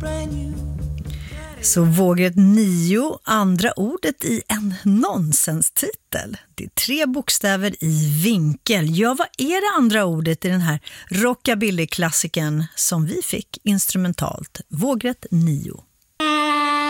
Så vågrätt 9, andra ordet i en nonsenstitel. Det är 3 bokstäver i vinkel. Ja, vad är det andra ordet i den här rockabilly-klassiken som vi fick instrumentalt? Vågrätt 9.